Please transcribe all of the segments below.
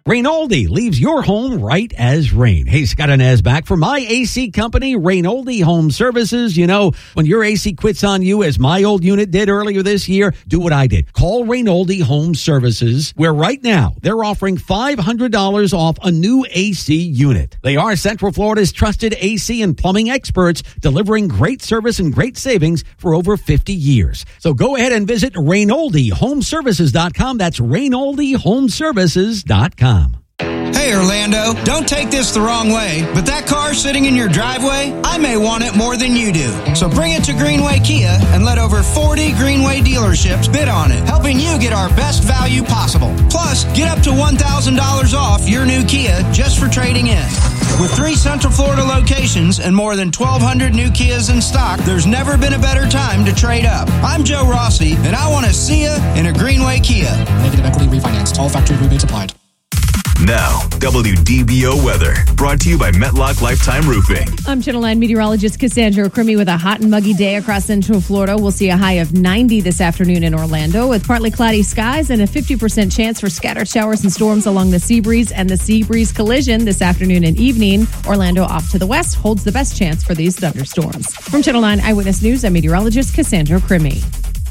Rainoldi leaves your home right as rain. Hey, Scott and Ez back for my AC company, Rainoldi Home Services. You know, when your AC quits on you, as my old unit did earlier this year, do what I did. Call Rainoldi Home Services, where right now they're offering $500 off a new AC unit. They are Central Florida's trusted AC and plumbing experts, delivering great service and great savings for over 50 years. So go ahead and visit RainoldiHomeservices.com. That's RainoldiHomeservices.com. Hey Orlando, don't take this the wrong way, but that car sitting in your driveway, I may want it more than you do. So bring it to Greenway Kia and let over 40 Greenway dealerships bid on it, helping you get our best value possible. Plus, get up to $1,000 off your new Kia just for trading in. With 3 Central Florida locations and more than 1,200 new Kias in stock, there's never been a better time to trade up. I'm Joe Rossi, and I want to see you in a Greenway Kia. Negative equity refinanced. All factory rebates applied. Now, WDBO weather, brought to you by Metlock Lifetime Roofing. I'm Channel 9 meteorologist Cassandra Crimi with a hot and muggy day across Central Florida. We'll see a high of 90 this afternoon in Orlando with partly cloudy skies and a 50% chance for scattered showers and storms along the Seabreeze and the Seabreeze collision this afternoon and evening. Orlando off to the west holds the best chance for these thunderstorms. From Channel 9 Eyewitness News, I'm meteorologist Cassandra Crimi.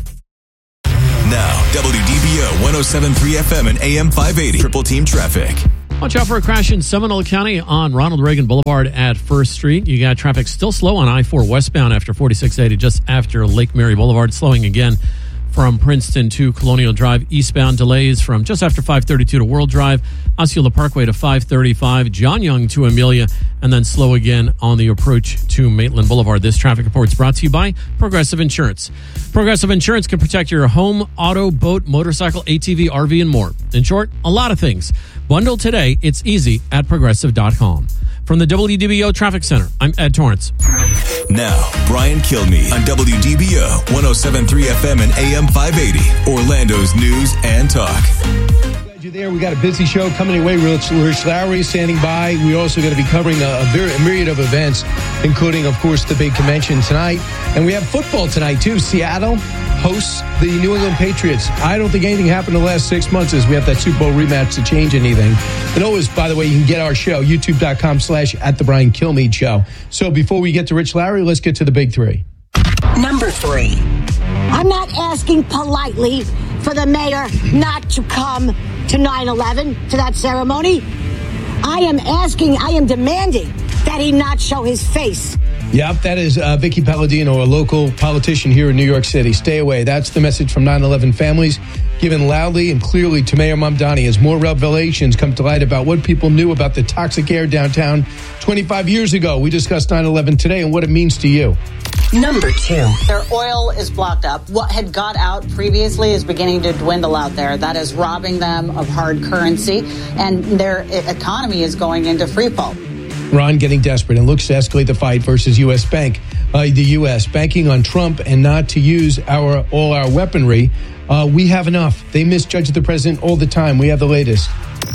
Now, WDBO 107.3 FM and AM 580. Triple Team Traffic. Watch out for a crash in Seminole County on Ronald Reagan Boulevard at 1st Street. You got traffic still slow on I-4 westbound after 4680, just after Lake Mary Boulevard, slowing again from Princeton to Colonial Drive. Eastbound delays from just after 532 to World Drive, Osceola Parkway to 535, John Young to Amelia, and then slow again on the approach to Maitland Boulevard. This traffic report is brought to you by Progressive Insurance. Progressive Insurance can protect your home, auto, boat, motorcycle, ATV, RV, and more. In short, a lot of things. Bundle today. It's easy at Progressive.com. From the WDBO Traffic Center, I'm Ed Torrance. Now, Brian Kilmeade on WDBO 107.3 FM and AM 580, Orlando's news and talk. You there? We got a busy show coming your way. Rich Lowry standing by. We're also going to be covering a myriad of events, including, of course, the big convention tonight. And we have football tonight, too. Seattle hosts the New England Patriots. I don't think anything happened in the last 6 months as we have that Super Bowl rematch to change anything. And always, by the way, you can get our show, youtube.com/@the Brian Kilmeade Show. So before we get to Rich Lowry, let's get to the big three. Number 3. I'm not asking politely for the mayor not to come to 9/11, to that ceremony. I am demanding that he not show his face. Yep, that is Vicky Palladino, a local politician here in New York City. Stay away. That's the message from 9/11 families, given loudly and clearly to Mayor Mamdani as more revelations come to light about what people knew about the toxic air downtown 25 years ago. We discussed 9/11 today and what it means to you. Number 2. Their oil is blocked up. What had got out previously is beginning to dwindle out there. That is robbing them of hard currency, and their economy is going into free fall. Ron getting desperate and looks to escalate the fight versus U.S. Bank. The U.S. banking on Trump and not to use all our weaponry. We have enough. They misjudge the president all the time. We have the latest.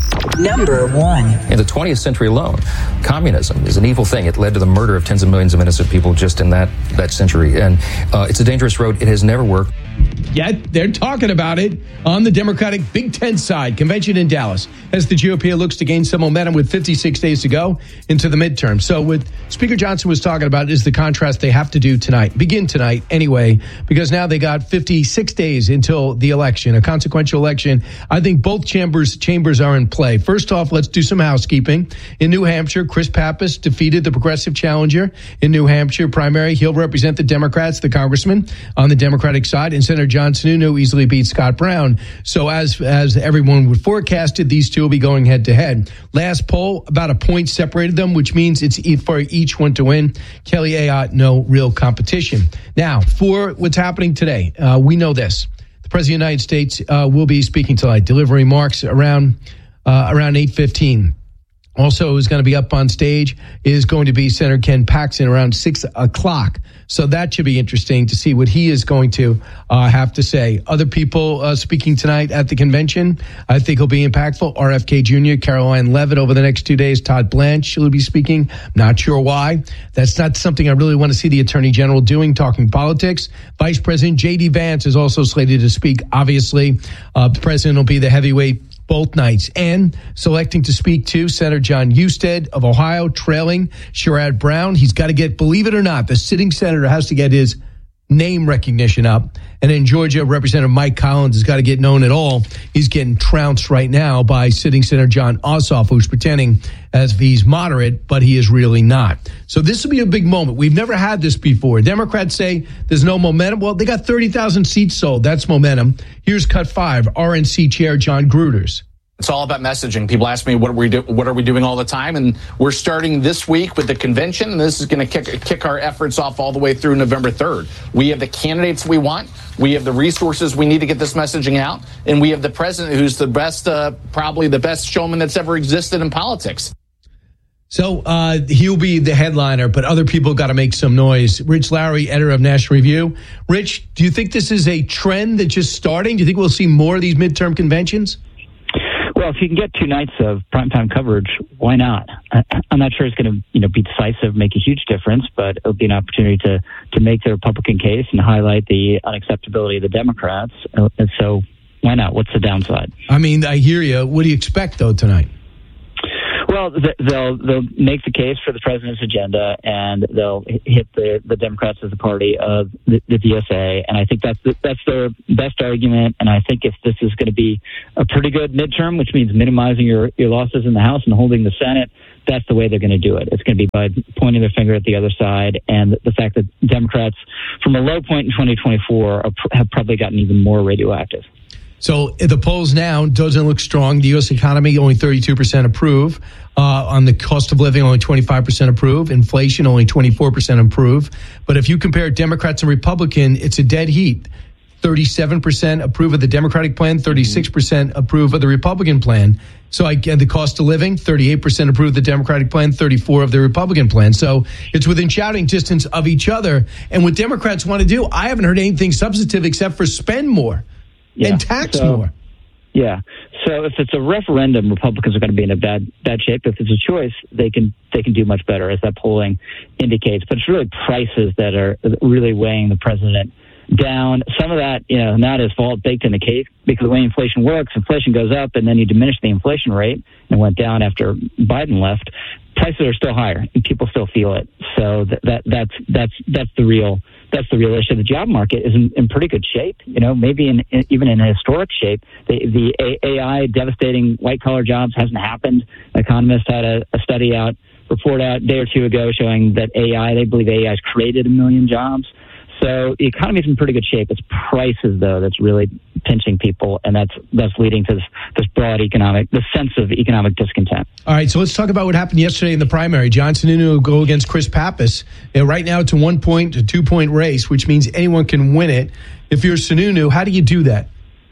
Number 1. In the 20th century alone, communism is an evil thing. It led to the murder of tens of millions of innocent people just in that century. And it's a dangerous road. It has never worked. Yet they're talking about it on the Democratic Big Ten side. Convention in Dallas as the GOP looks to gain some momentum with 56 days to go into the midterm. So what Speaker Johnson was talking about is the contrast they have to do tonight. Begin tonight anyway, because now they got 56 days until the election, a consequential election. I think both chambers are in play. First off, let's do some housekeeping. In New Hampshire, Chris Pappas defeated the progressive challenger in New Hampshire primary. He'll represent the Democrats, the congressman on the Democratic side, and Senator John Sununu easily beat Scott Brown. So as everyone would forecasted, these two will be going head to head. Last poll, about a point separated them, which means it's for each one to win. Kelly Ayotte, no real competition. Now, for what's happening today, we know this. The President of the United States will be speaking tonight, delivering remarks around 8:15. Also, who's going to be up on stage is going to be Senator Ken Paxton around 6 o'clock. So that should be interesting to see what he is going to have to say. Other people speaking tonight at the convention, I think will be impactful. RFK Jr., Caroline Leavitt over the next 2 days. Todd Blanche will be speaking. Not sure why. That's not something I really want to see the Attorney General doing, talking politics. Vice President J.D. Vance is also slated to speak. Obviously, the president will be the heavyweight both nights. And selecting to speak to Senator John Husted of Ohio, trailing Sherrod Brown. He's got to get, believe it or not, the sitting senator has to get his name recognition up. And in Georgia, Representative Mike Collins has got to get known at all. He's getting trounced right now by sitting Senator John Ossoff, who's pretending as if he's moderate, but he is really not. So this will be a big moment. We've never had this before. Democrats say there's no momentum. Well, they got 30,000 seats sold. That's momentum. Here's Cut 5, RNC Chair John Gruters. It's all about messaging. People ask me, what are we doing all the time? And we're starting this week with the convention, and this is going to kick our efforts off all the way through November 3rd. We have the candidates we want. We have the resources we need to get this messaging out. And we have the president who's the best, probably the best showman that's ever existed in politics. So he'll be the headliner, but other people got to make some noise. Rich Lowry, editor of National Review. Rich, do you think this is a trend that's just starting? Do you think we'll see more of these midterm conventions? Well, if you can get 2 nights of primetime coverage, why not? I'm not sure it's going to, be decisive, make a huge difference, but it'll be an opportunity to make the Republican case and highlight the unacceptability of the Democrats. And so, why not? What's the downside? I mean, I hear you. What do you expect though tonight? Well, they'll make the case for the president's agenda, and they'll hit the Democrats as a party of the DSA, and I think that's their best argument. And I think if this is going to be a pretty good midterm, which means minimizing your losses in the House and holding the Senate, that's the way they're going to do it. It's going to be by pointing their finger at the other side, and the fact that Democrats, from a low point in 2024, have probably gotten even more radioactive. So the polls now doesn't look strong. The U.S. economy, only 32% approve. On the cost of living, only 25% approve. Inflation, only 24% approve. But if you compare Democrats and Republican, it's a dead heat. 37% approve of the Democratic plan, 36% approve of the Republican plan. So again, the cost of living, 38% approve of the Democratic plan, 34% of the Republican plan. So it's within shouting distance of each other. And what Democrats want to do, I haven't heard anything substantive except for spend more. Yeah. And tax more. Yeah. So if it's a referendum, Republicans are going to be in a bad shape. If it's a choice, they can do much better, as that polling indicates. But it's really prices that are really weighing the president down. Some of that, not his fault, baked in the cake, because the way inflation works, inflation goes up and then you diminish the inflation rate, and went down after Biden left. Prices are still higher and people still feel it. So that's the real issue. The job market is in pretty good shape, maybe even in a historic shape. The AI devastating white collar jobs hasn't happened. Economists had a report out a day or two ago showing that they believe AI has created 1 million jobs. So the economy is in pretty good shape. It's prices, though, that's really pinching people, and that's leading to this broad this sense of economic discontent. All right, so let's talk about what happened yesterday in the primary. John Sununu will go against Chris Pappas. And right now, it's a 1-point to 2-point race, which means anyone can win it. If you're Sununu, how do you do that?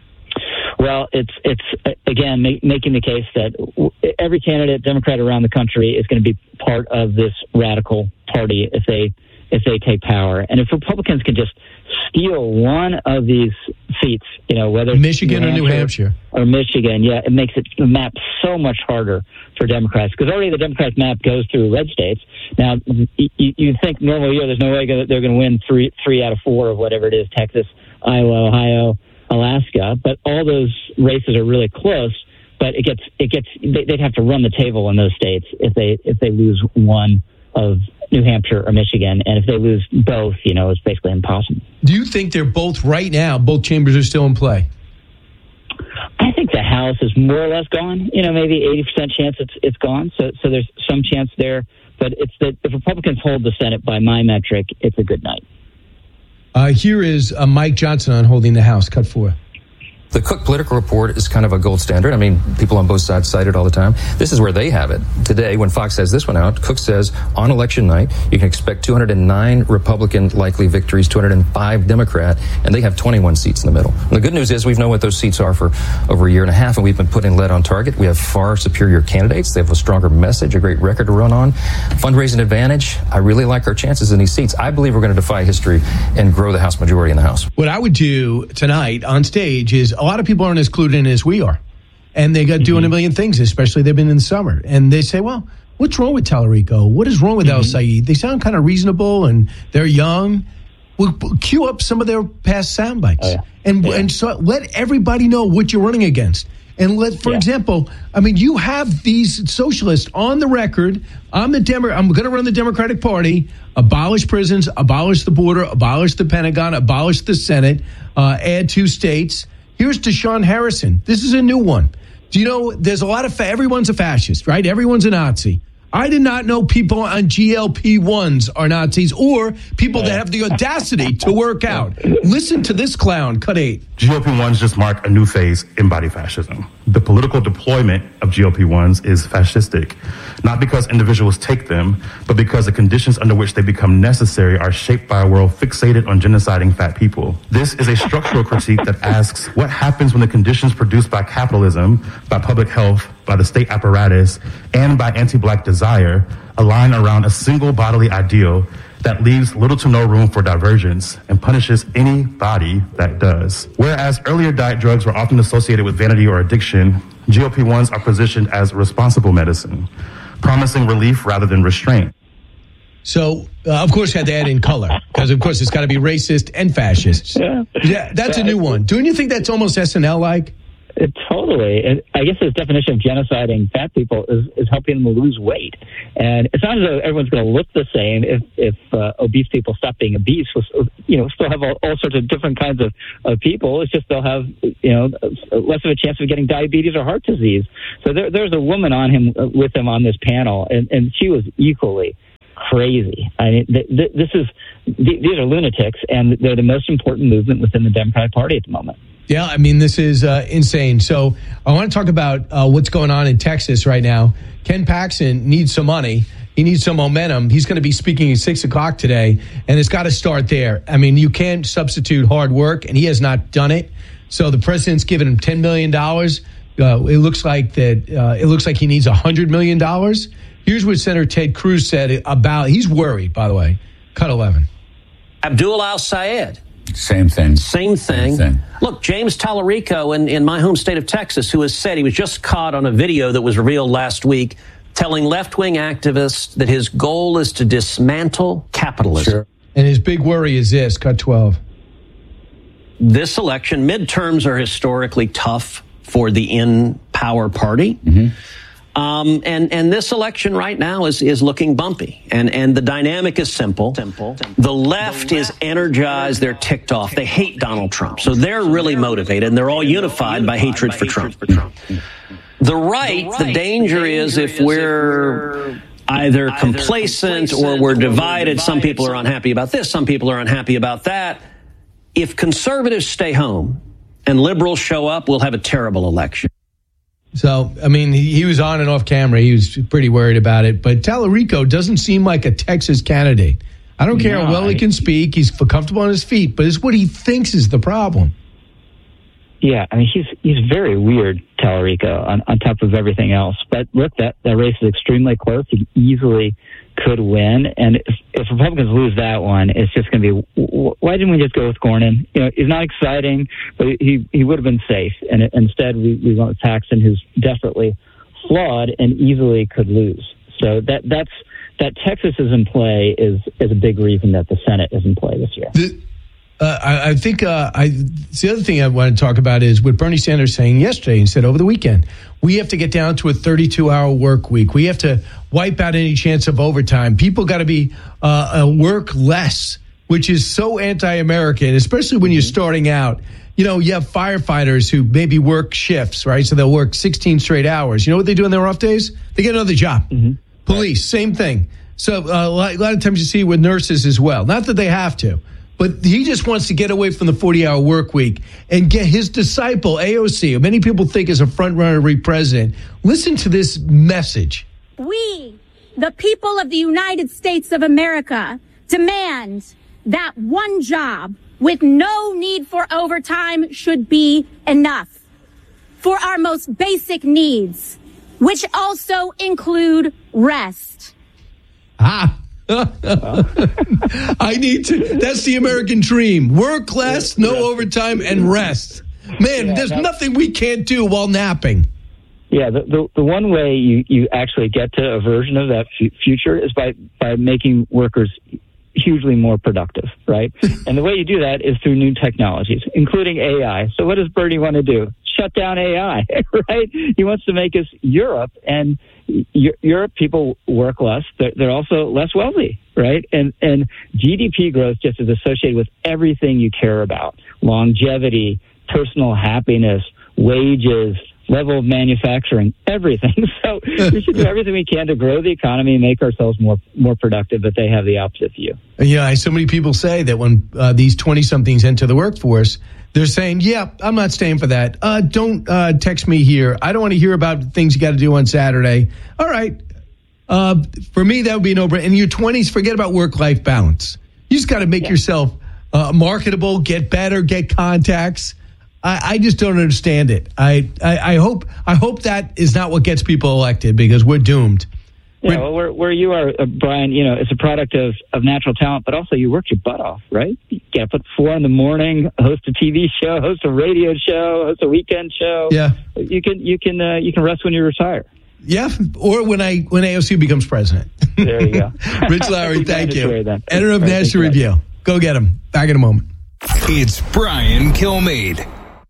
Well, it's again making the case that every candidate, Democrat around the country, is going to be part of this radical party if they take power. And if Republicans can just steal one of these seats, whether Michigan or New Hampshire or Michigan, it makes the map so much harder for Democrats, because already the Democrats map goes through red states. Now, you think normal year there's no way they're going to win three out of 4 of whatever it is, Texas, Iowa, Ohio, Alaska, but all those races are really close. But they'd have to run the table in those states if they lose one of New Hampshire or Michigan, and if they lose both, it's basically impossible. Do you think they're both right now? Both chambers are still in play. I think the House is more or less gone. Maybe 80% chance it's gone. So there's some chance there, but it's that if Republicans hold the Senate by my metric, it's a good night. Here is Mike Johnson on holding the House. Cut 4. The Cook Political Report is kind of a gold standard. I mean, people on both sides cite it all the time. This is where they have it. Today, when Fox has this one out, Cook says on election night, you can expect 209 Republican likely victories, 205 Democrat, and they have 21 seats in the middle. And the good news is we've known what those seats are for over a year and a half, and we've been putting lead on target. We have far superior candidates. They have a stronger message, a great record to run on. Fundraising advantage. I really like our chances in these seats. I believe we're going to defy history and grow the House majority in the House. What I would do tonight on stage is a lot of people aren't as clued in as we are. And they got doing a million things, especially they've been in the summer. And they say, well, what's wrong with Tallarico? What is wrong with El Sayed? They sound kind of reasonable and they're young. We'll cue up some of their past sound bites. And so let everybody know what you're running against. And for example, I mean, you have these socialists on the record. I'm going to run the Democratic Party, abolish prisons, abolish the border, abolish the Pentagon, abolish the Senate, add 2 states. Here's Deshaun Harrison. This is a new one. Do you know there's a lot of everyone's a fascist, right? Everyone's a Nazi. I did not know people on GLP-1s are Nazis or people that have the audacity to work out. Listen to this clown, cut 8. GLP-1s just mark a new phase in body fascism. The political deployment of GLP-1s is fascistic, not because individuals take them, but because the conditions under which they become necessary are shaped by a world fixated on genociding fat people. This is a structural critique that asks what happens when the conditions produced by capitalism, by public health, by the state apparatus, and by anti-black desire align around a single bodily ideal that leaves little to no room for divergence and punishes any body that does. Whereas earlier diet drugs were often associated with vanity or addiction, GLP-1s are positioned as responsible medicine, promising relief rather than restraint. So, of course, had to add in color, because, of course, it's got to be racist and fascist. Yeah, that's a new one. Don't you think that's almost SNL-like? Totally. I guess his definition of genociding fat people is helping them lose weight. And it's not as though everyone's going to look the same if obese people stop being obese. Still have all sorts of different kinds of people. It's just they'll have, less of a chance of getting diabetes or heart disease. So there's a woman with him on this panel, and she was equally crazy. I mean, these are lunatics, and they're the most important movement within the Democratic Party at the moment. Yeah, I mean, this is insane. So I want to talk about what's going on in Texas right now. Ken Paxton needs some money. He needs some momentum. He's going to be speaking at 6 o'clock today, and it's got to start there. I mean, you can't substitute hard work, and he has not done it. So the president's given him $10 million. It looks like he needs $100 million. Here's what Senator Ted Cruz said about, he's worried, by the way. Cut 11. Abdul al-Sayed. Same thing. Look, James Tallarico in my home state of Texas, who has said he was just caught on a video that was revealed last week telling left-wing activists that his goal is to dismantle capitalism. Sure. And his big worry is this, cut 12. This election, midterms are historically tough for the in-power party. Mm-hmm. And this election right now is looking bumpy. And the dynamic is simple. The left is energized. They're ticked off. They hate Donald Trump. So they're really motivated, and they're all unified by hatred for Trump. The right, the danger is if we're either complacent or we're divided. Some people are unhappy about this. Some people are unhappy about that. If conservatives stay home and liberals show up, we'll have a terrible election. So, I mean, he was on and off camera. He was pretty worried about it. But Tallarico doesn't seem like a Texas candidate. I don't care how well he can speak. He's comfortable on his feet, but it's what he thinks is the problem. Yeah, I mean, he's very weird, Tallarico, on top of everything else. But look, that race is extremely close. He easily could win. And if Republicans lose that one, it's just going to be, why didn't we just go with Cornyn? He's not exciting, but he would have been safe. And instead, we went with Paxton, who's desperately flawed and easily could lose. So that Texas is in play is a big reason that the Senate is in play this year. I think the other thing I want to talk about is what Bernie Sanders saying yesterday. He said over the weekend, we have to get down to a 32-hour work week. We have to wipe out any chance of overtime. People got to be work less, which is so anti-American, especially when you're starting out. You have firefighters who maybe work shifts, right? So they'll work 16 straight hours. You know what they do on their off days? They get another job. Mm-hmm. Police, same thing. So a lot of times you see with nurses as well. Not that they have to. But he just wants to get away from the 40-hour work week and get his disciple, AOC, who many people think is a front-runner to be president. Listen to this message. We, the people of the United States of America, demand that one job with no need for overtime should be enough for our most basic needs, which also include rest. I need to. That's the American dream. Work less, no overtime, and rest. Man, there's nothing we can't do while napping. Yeah, the one way you actually get to a version of that future is by making workers hugely more productive, right? And the way you do that is through new technologies, including AI. So what does Bernie want to do? Shut down AI, right? He wants to make us Europe, and Europe people work less. They're also less wealthy, right? And GDP growth just is associated with everything you care about: longevity, personal happiness, wages, level of manufacturing, everything. So we should do everything we can to grow the economy and make ourselves more productive, but they have the opposite view. Yeah, so many people say that when these 20-somethings enter the workforce, they're saying, yeah, I'm not staying for that. Don't text me here. I don't want to hear about things you got to do on Saturday. All right. For me, that would be a no-brainer. In your 20s, forget about work-life balance. You just got to make yourself marketable, get better, get contacts. I just don't understand it. I hope that is not what gets people elected, because we're doomed. Yeah, well, where you are, Brian, it's a product of natural talent, but also you work your butt off, right? You get up at 4 a.m, host a TV show, host a radio show, host a weekend show. Yeah, you can rest when you retire. Yeah, or when AOC becomes president. There you go. Rich Lowry, thank you. Editor of National Review. Go get him. Back in a moment. It's Brian Kilmeade.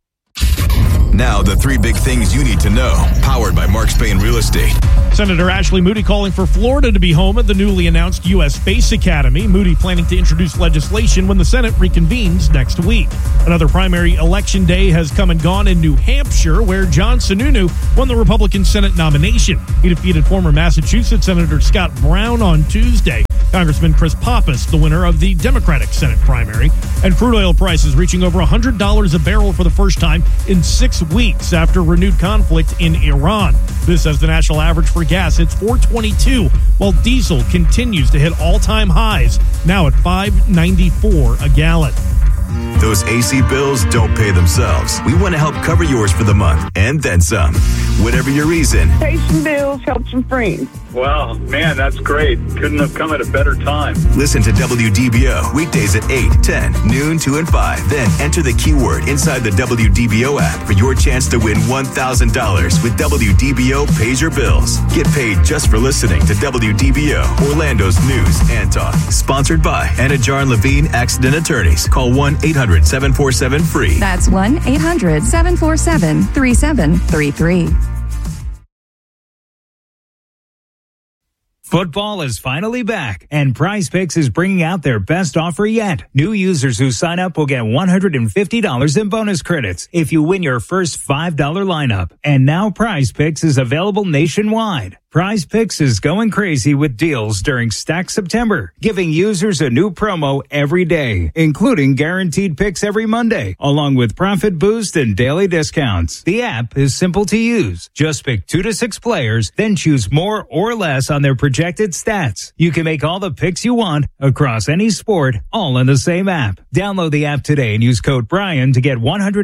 Now, the 3 big things you need to know, powered by Mark Spain Real Estate. Senator Ashley Moody calling for Florida to be home at the newly announced U.S. Space Academy. Moody planning to introduce legislation when the Senate reconvenes next week. Another primary election day has come and gone in New Hampshire, where John Sununu won the Republican Senate nomination. He defeated former Massachusetts Senator Scott Brown on Tuesday. Congressman Chris Pappas, the winner of the Democratic Senate primary. And crude oil prices reaching over $100 a barrel for the first time in 6 weeks after renewed conflict in Iran. This as the national average for gas hits $4.22, while diesel continues to hit all-time highs, now at $5.94 a gallon. Those AC bills don't pay themselves. We want to help cover yours for the month, and then some. Whatever your reason. Pay some bills, help some friends. Wow, man, that's great. Couldn't have come at a better time. Listen to WDBO weekdays at 8, 10, noon, 2, and 5. Then enter the keyword inside the WDBO app for your chance to win $1,000 with WDBO Pays Your Bills. Get paid just for listening to WDBO, Orlando's news and talk. Sponsored by Anna Jar and Levine Accident Attorneys. Call 1-800-747-FREE. That's 1-800-747-3733. Football is finally back, and Prize Picks is bringing out their best offer yet. New users who sign up will get $150 in bonus credits if you win your first $5 lineup. And now Prize Picks is available nationwide. Prize Picks is going crazy with deals during Stack September, giving users a new promo every day, including guaranteed picks every Monday, along with profit boost and daily discounts. The app is simple to use. Just pick 2 to 6 players, then choose more or less on their projected stats. You can make all the picks you want across any sport, all in the same app. Download the app today and use code Brian to get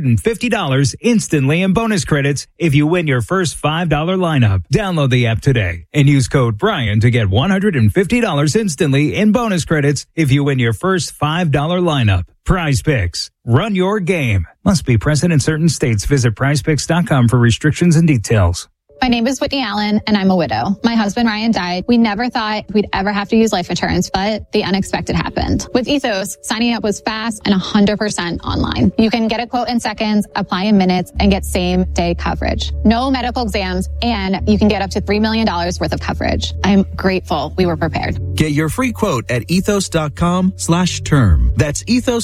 $150 instantly in bonus credits if you win your first $5 lineup. Download the app today and use code Brian to get $150 instantly in bonus credits if you win your first $5 lineup. Prize Picks. Run your game. Must be present in certain states. Visit prizepicks.com for restrictions and details. My name is Whitney Allen, and I'm a widow. My husband, Ryan, died. We never thought we'd ever have to use life insurance, but the unexpected happened. With Ethos, signing up was fast and 100% online. You can get a quote in seconds, apply in minutes, and get same-day coverage. No medical exams, and you can get up to $3 million worth of coverage. I'm grateful we were prepared. Get your free quote at ethos.com/term. That's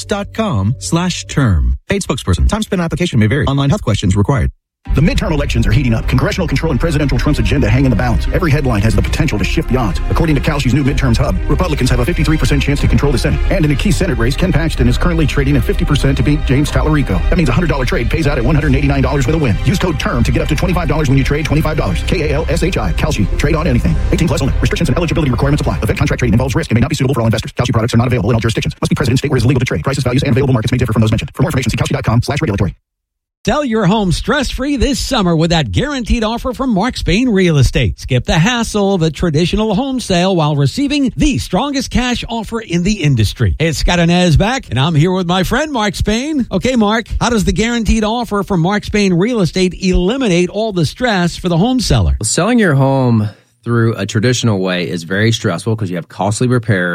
ethos.com/term. Paid spokesperson. Time spent on application may vary. Online health questions required. The midterm elections are heating up. Congressional control and Presidential Trump's agenda hang in the balance. Every headline has the potential to shift the odds. According to Kalshi's new midterms hub, Republicans have a 53% chance to control the Senate. And in a key Senate race, Ken Paxton is currently trading at 50% to beat James Tallarico. That means a $100 trade pays out at $189 with a win. Use code TERM to get up to $25 when you trade $25. KALSHI. Kalshi. Trade on anything. 18 plus only. Restrictions and eligibility requirements apply. Event contract trading involves risk and may not be suitable for all investors. Kalshi products are not available in all jurisdictions. Must be present in state where it is illegal to trade. Prices, values, and available markets may differ from those mentioned. For more information, see Kalshi.com/regulatory. Sell your home stress-free this summer with that guaranteed offer from Mark Spain Real Estate. Skip the hassle of a traditional home sale while receiving the strongest cash offer in the industry. It's Scott Inez back, and I'm here with my friend Mark Spain. Okay, Mark, how does the guaranteed offer from Mark Spain Real Estate eliminate all the stress for the home seller? Selling your home through a traditional way is very stressful because you have costly repairs.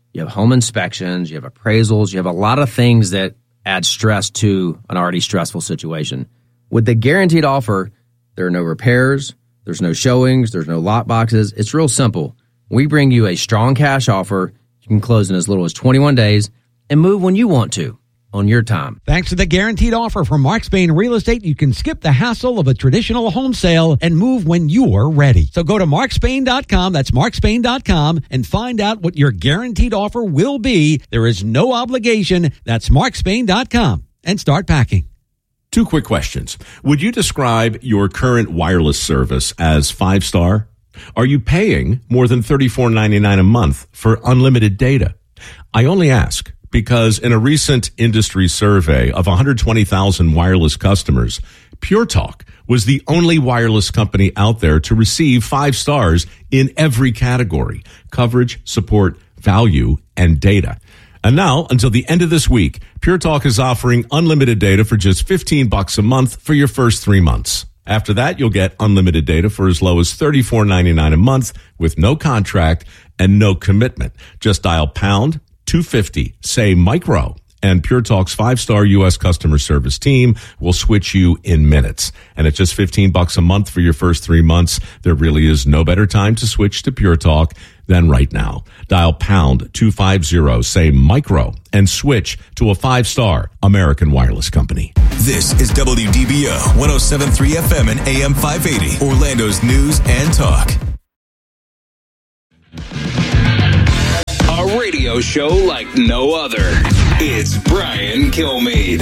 you have home inspections, you have appraisals, you have a lot of things that add stress to an already stressful situation. With the guaranteed offer, there are no repairs, there's no showings, there's no lot boxes. It's real simple. We bring you a strong cash offer. You can close in as little as 21 days and move when you want to on your time. Thanks to the guaranteed offer from Mark Spain Real Estate, you can skip the hassle of a traditional home sale and move when you're ready. So go to markspain.com, that's markspain.com, and find out what your guaranteed offer will be. There is no obligation. That's markspain.com, and start packing. 2 quick questions. Would you describe your current wireless service as 5-star? Are you paying more than $34.99 a month for unlimited data? I only ask because in a recent industry survey of 120,000 wireless customers, Pure Talk was the only wireless company out there to receive 5 stars in every category: coverage, support, value, and data. And now, until the end of this week, Pure Talk is offering unlimited data for just $15 a month for your first 3 months. After that, you'll get unlimited data for as low as $34.99 a month with no contract and no commitment. Just dial pound 250, say micro, and Pure Talk's 5-star U.S. customer service team will switch you in minutes. And at just $15 a month for your first 3 months, there really is no better time to switch to Pure Talk than right now. Dial pound 250, say micro, and switch to a 5-star American wireless company. This is WDBO 107.3 FM and AM 580, Orlando's news and talk. A radio show like no other. It's Brian Kilmeade.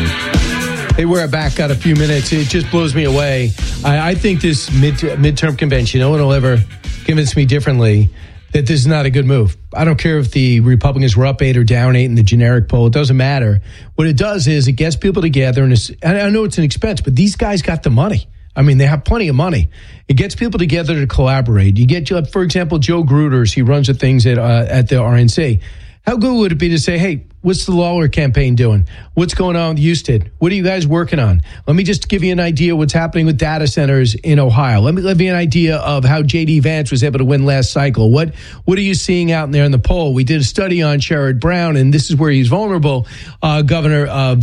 Hey, we're back. Got a few minutes. It just blows me away. I think this midterm convention, no one will ever convince me differently that this is not a good move. I don't care if the Republicans were up 8 or down 8 in the generic poll. It doesn't matter. What it does is it gets people together. And I know it's an expense, but these guys got the money. I mean, they have plenty of money. It gets people together to collaborate. You get, for example, Joe Gruters. He runs the things at the RNC. How good would it be to say, hey, what's the Lawler campaign doing? What's going on with Houston? What are you guys working on? Let me just give you an idea of what's happening with data centers in Ohio. Let me give you an idea of how J.D. Vance was able to win last cycle. What are you seeing out there in the poll? We did a study on Sherrod Brown, and this is where he's vulnerable. Governor of,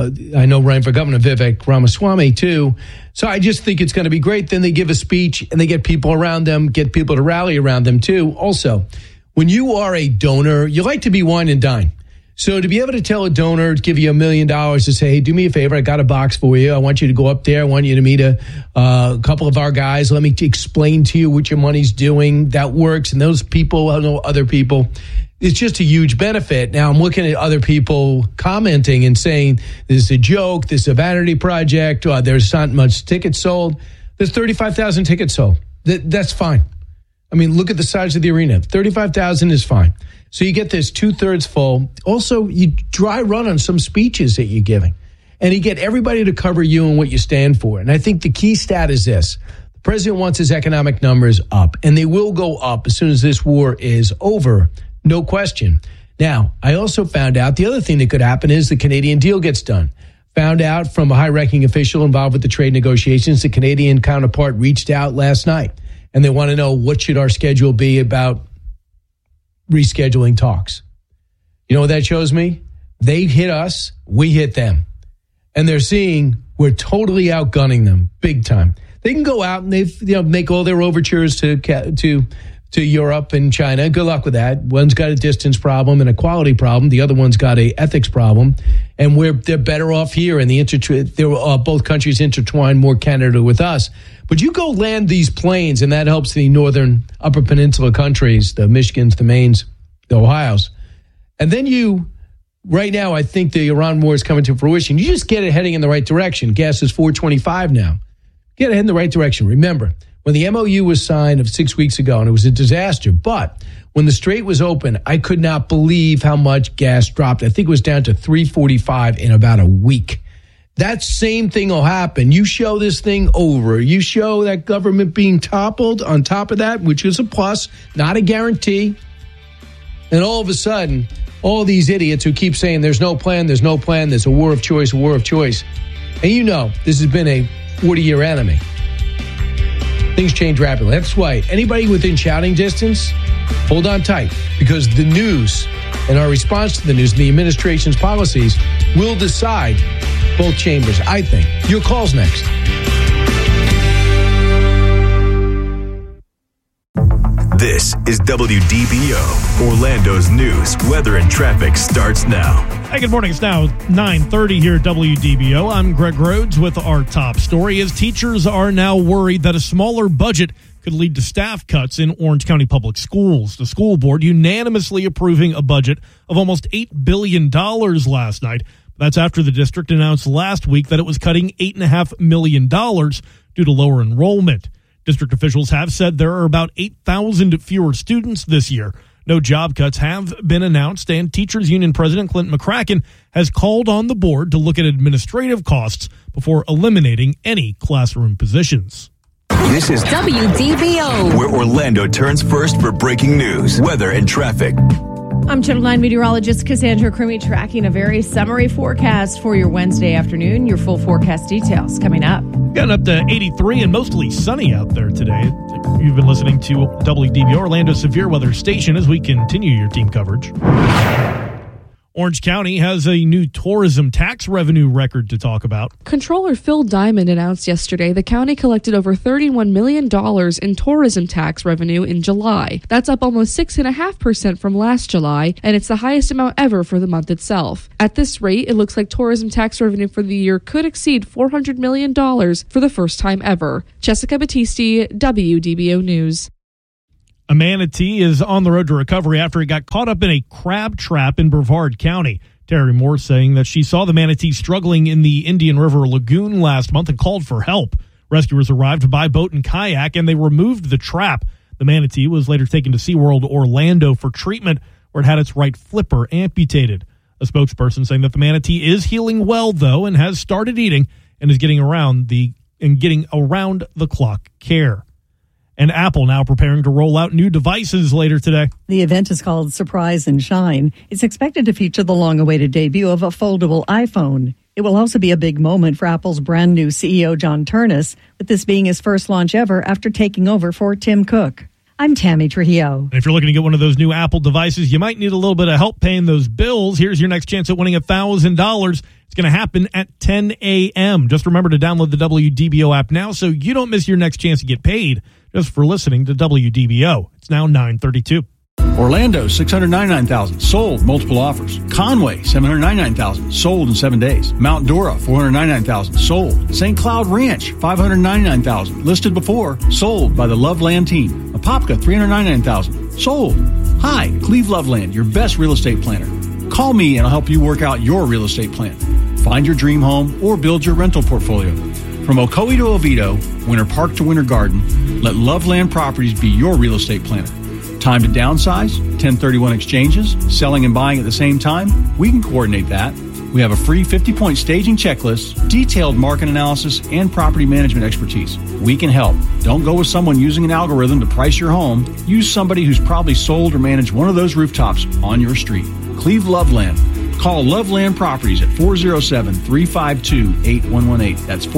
I know running for governor, Vivek Ramaswamy, too. So I just think it's going to be great. Then they give a speech, and they get people around them, get people to rally around them, too. Also, when you are a donor, you like to be wine and dine. So to be able to tell a donor to give you $1 million to say, hey, do me a favor, I got a box for you. I want you to go up there. I want you to meet a couple of our guys. Let me explain to you what your money's doing. That works. And those people, I know other people. It's just a huge benefit. Now I'm looking at other people commenting and saying this is a joke. This is a vanity project. There's not much tickets sold. There's 35,000 tickets sold. That's fine. I mean, look at the size of the arena. 35,000 is fine. So you get this 2/3 full. Also, you dry run on some speeches that you're giving. And you get everybody to cover you and what you stand for. And I think the key stat is this. The president wants his economic numbers up. And they will go up as soon as this war is over. No question. Now, I also found out the other thing that could happen is the Canadian deal gets done. Found out from a high-ranking official involved with the trade negotiations, the Canadian counterpart reached out last night. And they want to know what should our schedule be about rescheduling talks. You know what that shows me? They hit us, we hit them. And they're seeing we're totally outgunning them big time. They can go out and make all their overtures to Europe and China. Good luck with that. One's got a distance problem and a quality problem. The other one's got a ethics problem. And they're better off here. And both countries intertwine more Canada with us. But you go land these planes, and that helps the northern Upper Peninsula countries, the Michigans, the Maines, the Ohios. And then right now, I think the Iran war is coming to fruition. You just get it heading in the right direction. Gas is $4.25 now. Get ahead in the right direction. Remember, when the MOU was signed of 6 weeks ago, and it was a disaster, but when the Strait was open, I could not believe how much gas dropped. I think it was down to $3.45 in about a week. That same thing will happen. You show this thing over. You show that government being toppled on top of that, which is a plus, not a guarantee. And all of a sudden, all these idiots who keep saying there's no plan, there's a war of choice, a war of choice. And you know, this has been a 40-year enemy. Things change rapidly. That's why anybody within shouting distance, Hold on tight, because the news and our response to the news and the administration's policies will decide both chambers, I think. Your call's next. This is WDBO. Orlando's news, weather, and traffic starts now. Hey, good morning. It's now 9:30 here at WDBO. I'm Greg Rhodes with our top story. As teachers are now worried that a smaller budget could lead to staff cuts in Orange County Public Schools. The school board unanimously approving a budget of almost $8 billion last night. That's after the district announced last week that it was cutting $8.5 million due to lower enrollment. District officials have said there are about 8,000 fewer students this year. No job cuts have been announced, and Teachers Union President Clinton McCracken has called on the board to look at administrative costs before eliminating any classroom positions. This is WDBO, where Orlando turns first for breaking news, weather, and traffic. I'm Channel 9 meteorologist Cassandra Crumey, tracking a very summary forecast for your Wednesday afternoon. Your full forecast details coming up. Getting up to 83 and mostly sunny out there today. You've been listening to WDBO, Orlando Severe Weather Station, as we continue your team coverage. Orange County has a new tourism tax revenue record to talk about. Controller Phil Diamond announced yesterday the county collected over $31 million in tourism tax revenue in July. That's up almost 6.5% from last July, and it's the highest amount ever for the month itself. At this rate, it looks like tourism tax revenue for the year could exceed $400 million for the first time ever. Jessica Battisti, WDBO News. A manatee is on the road to recovery after it got caught up in a crab trap in Brevard County. Terry Moore saying that she saw the manatee struggling in the Indian River Lagoon last month and called for help. Rescuers arrived by boat and kayak, and they removed the trap. The manatee was later taken to SeaWorld Orlando for treatment, where it had its right flipper amputated. A spokesperson saying that the manatee is healing well, though, and has started eating and is getting around the clock care. And Apple now preparing to roll out new devices later today. The event is called Surprise and Shine. It's expected to feature the long-awaited debut of a foldable iPhone. It will also be a big moment for Apple's brand new CEO, John Ternus, with this being his first launch ever after taking over for Tim Cook. I'm Tammy Trujillo. And if you're looking to get one of those new Apple devices, you might need a little bit of help paying those bills. Here's your next chance at winning $1,000. It's going to happen at 10 a.m. Just remember to download the WDBO app now so you don't miss your next chance to get paid just for listening to WDBO. It's now 9:32. Orlando, $699,000, sold, multiple offers. Conway, $799,000, sold in 7 days. Mount Dora, $499,000, sold. St. Cloud Ranch, $599,000, listed before, sold by the Loveland team. Apopka, $399,000, sold. Hi, Cleve Loveland, your best real estate planner. Call me and I'll help you work out your real estate plan. Find your dream home or build your rental portfolio. From Ocoee to Oviedo, Winter Park to Winter Garden, let Loveland Properties be your real estate planner. Time to downsize, 1031 exchanges, selling and buying at the same time? We can coordinate that. We have a free 50-point staging checklist, detailed market analysis, and property management expertise. We can help. Don't go with someone using an algorithm to price your home. Use somebody who's probably sold or managed one of those rooftops on your street. Cleve Loveland. Call Loveland Properties at 407-352-8118. That's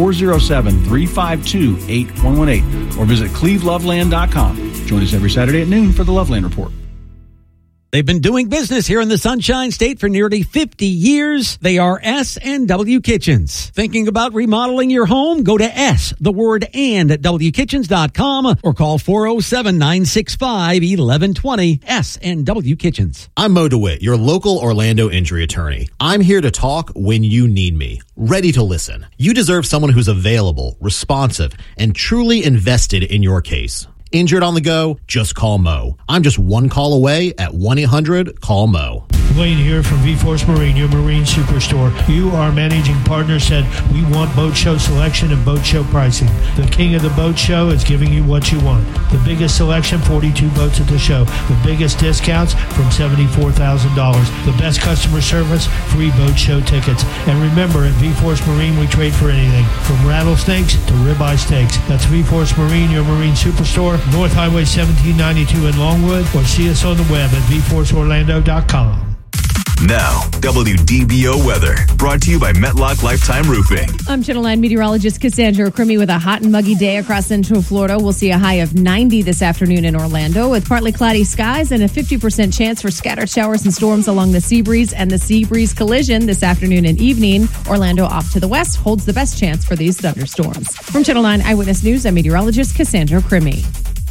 407-352-8118. Or visit cleveloveland.com. Join us every Saturday at noon for the Loveland Report. They've been doing business here in the Sunshine State for nearly 50 years. They are S&W Kitchens. Thinking about remodeling your home? Go to the word and at wkitchens.com or call 407-965-1120. S&W Kitchens. I'm Mo DeWitt, your local Orlando injury attorney. I'm here to talk when you need me. Ready to listen. You deserve someone who's available, responsive, and truly invested in your case. Injured on the go? Just call Mo. I'm just one call away at 1-800-CALL-MO. Wayne here from V-Force Marine, your marine superstore. You, our managing partner, said we want boat show selection and boat show pricing. The king of the boat show is giving you what you want. The biggest selection, 42 boats at the show. The biggest discounts from $74,000. The best customer service, free boat show tickets. And remember, at V-Force Marine, we trade for anything, from rattlesnakes to ribeye steaks. That's V-Force Marine, your marine superstore, North Highway 1792 in Longwood, or see us on the web at vforceorlando.com. Now, WDBO weather, brought to you by Metlock Lifetime Roofing. I'm Channel 9 meteorologist Cassandra Crimmy with a hot and muggy day across Central Florida. We'll see a high of 90 this afternoon in Orlando with partly cloudy skies and a 50% chance for scattered showers and storms along the Seabreeze and the Seabreeze collision this afternoon and evening. Orlando off to the west holds the best chance for these thunderstorms. From Channel 9 Eyewitness News, I'm meteorologist Cassandra Crimmy.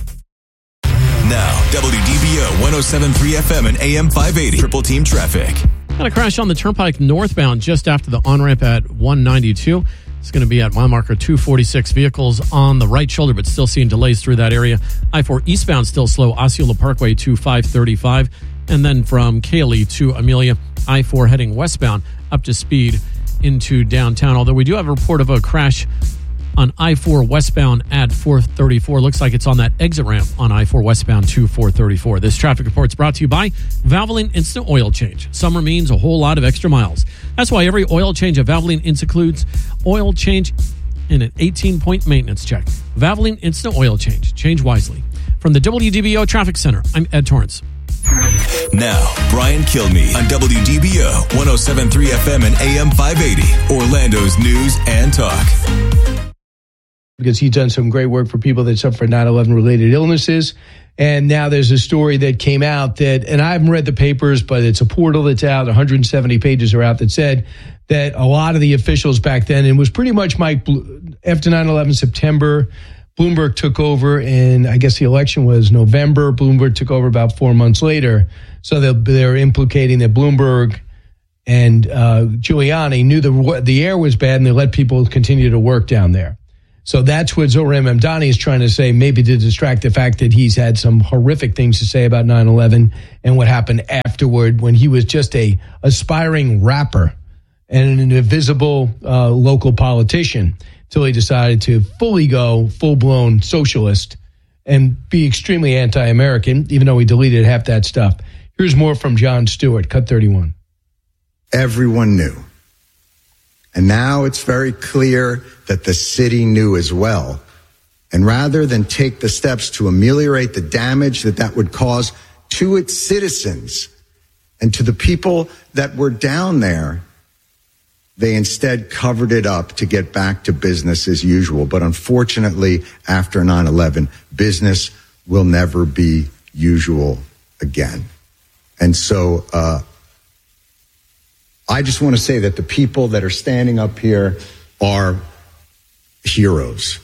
Now, WDBO 107.3 FM and AM 580. Triple Team Traffic. Got a crash on the Turnpike northbound just after the on-ramp at 192. It's going to be at mile marker 246. Vehicles on the right shoulder, but still seeing delays through that area. I-4 eastbound still slow. Osceola Parkway to 535. And then from Cayley to Amelia, I-4 heading westbound up to speed into downtown. Although we do have a report of a crash on I-4 westbound at 434. Looks like it's on that exit ramp on I-4 westbound to 434. This traffic report is brought to you by Valvoline Instant Oil Change. Summer means a whole lot of extra miles. That's why every oil change at Valvoline includes oil change and an 18-point maintenance check. Valvoline Instant Oil Change. Change wisely. From the WDBO Traffic Center, I'm Ed Torrance. Now, Brian Kilmeade on WDBO 107.3 FM and AM 580. Orlando's News and Talk. Because he's done some great work for people that suffer 9/11 related illnesses. And now there's a story that came out that, and I haven't read the papers, but it's a portal that's out, 170 pages are out, that said that a lot of the officials back then, and it was pretty much after 9/11 September, Bloomberg took over, and I guess the election was November. Bloomberg took over about 4 months later. So they're implicating that Bloomberg and Giuliani knew the air was bad, and they let people continue to work down there. So that's what Zohran Mamdani is trying to say, maybe to distract the fact that he's had some horrific things to say about 9/11 and what happened afterward when he was just a aspiring rapper and an invisible local politician until he decided to fully go full-blown socialist and be extremely anti-American, even though he deleted half that stuff. Here's more from Jon Stewart, cut 31. Everyone knew. And now it's very clear that the city knew as well. And rather than take the steps to ameliorate the damage that would cause to its citizens and to the people that were down there, they instead covered it up to get back to business as usual. But unfortunately, after 9/11, business will never be usual again. And so, I just want to say that the people that are standing up here are heroes.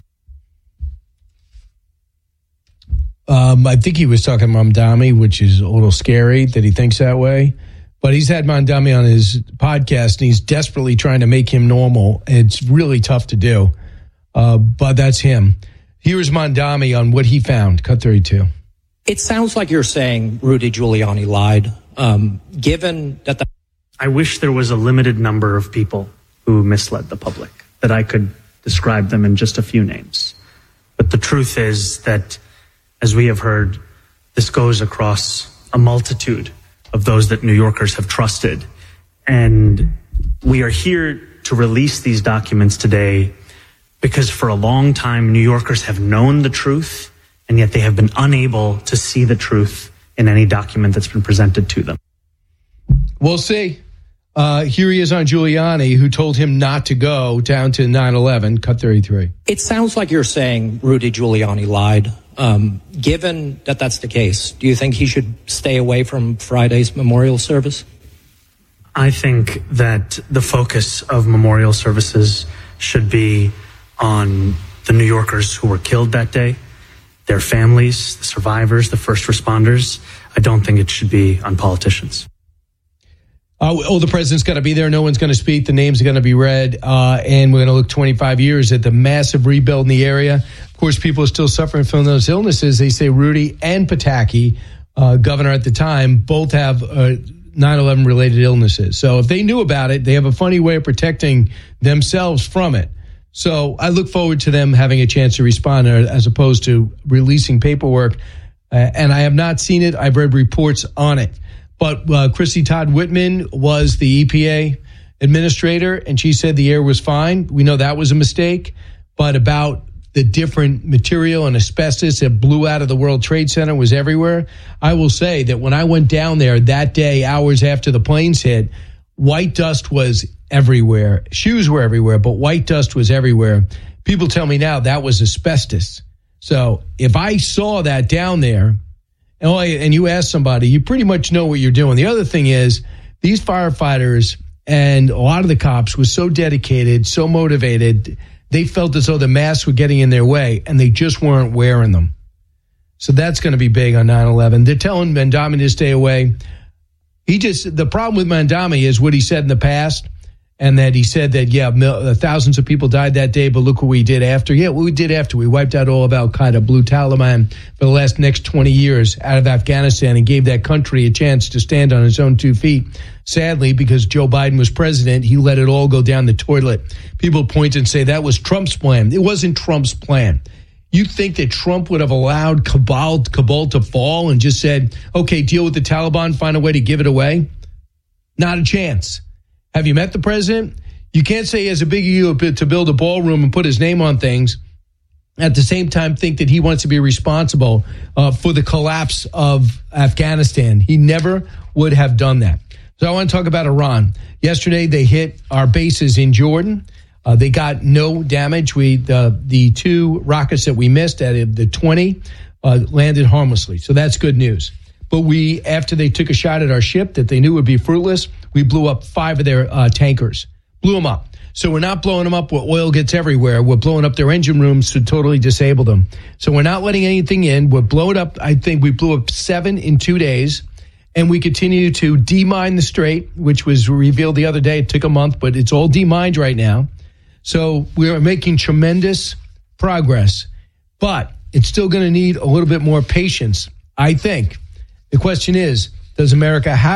I think he was talking Mamdani, which is a little scary that he thinks that way. But he's had Mamdani on his podcast, and he's desperately trying to make him normal. It's really tough to do, but that's him. Here's Mamdani on what he found. Cut 32. It sounds like you're saying Rudy Giuliani lied. Given that I wish there was a limited number of people who misled the public, that I could describe them in just a few names. But the truth is that, as we have heard, this goes across a multitude of those that New Yorkers have trusted. And we are here to release these documents today because for a long time, New Yorkers have known the truth, and yet they have been unable to see the truth in any document that's been presented to them. We'll see. Here he is on Giuliani, who told him not to go down to 9/11. Cut 33. It sounds like you're saying Rudy Giuliani lied. Given that that's the case, do you think he should stay away from Friday's memorial service? I think that the focus of memorial services should be on the New Yorkers who were killed that day, their families, the survivors, the first responders. I don't think it should be on politicians. The president's going to be there. No one's going to speak. The names are going to be read. And we're going to look 25 years at the massive rebuild in the area. Of course, people are still suffering from those illnesses. They say Rudy and Pataki, governor at the time, both have 9/11 related illnesses. So if they knew about it, they have a funny way of protecting themselves from it. So I look forward to them having a chance to respond as opposed to releasing paperwork. And I have not seen it. I've read reports on it. But Chrissy Todd Whitman was the EPA administrator, and she said the air was fine. We know that was a mistake. But about the different material and asbestos that blew out of the World Trade Center was everywhere. I will say that when I went down there that day, hours after the planes hit, white dust was everywhere. Shoes were everywhere, but white dust was everywhere. People tell me now that was asbestos. So if I saw that down there, and you ask somebody, you pretty much know what you're doing. The other thing is these firefighters and a lot of the cops were so dedicated, so motivated, they felt as though the masks were getting in their way, and they just weren't wearing them. So that's going to be big on 9/11. They're telling Mandami to stay away. The problem with Mandami is what he said in the past, and that he said that, thousands of people died that day, but look what we did after. Yeah, what we did after. We wiped out all of Al-Qaeda, blew Taliban for the next 20 years out of Afghanistan, and gave that country a chance to stand on its own 2 feet. Sadly, because Joe Biden was president, he let it all go down the toilet. People point and say that was Trump's plan. It wasn't Trump's plan. You think that Trump would have allowed Kabul to fall and just said, okay, deal with the Taliban, find a way to give it away? Not a chance. Have you met the president? You can't say he has a big ego to build a ballroom and put his name on things. At the same time, think that he wants to be responsible for the collapse of Afghanistan. He never would have done that. So I want to talk about Iran. Yesterday, they hit our bases in Jordan. They got no damage. The 2 rockets that we missed out of the 20 landed harmlessly. So that's good news. But after they took a shot at our ship that they knew would be fruitless, we blew up 5 of their tankers. Blew them up. So we're not blowing them up where oil gets everywhere. We're blowing up their engine rooms to totally disable them. So we're not letting anything in. We're blowing up, I think we blew up 7 in 2 days. And we continue to demine the strait, which was revealed the other day. It took a month, but it's all demined right now. So we are making tremendous progress. But it's still going to need a little bit more patience, I think. The question is, does America have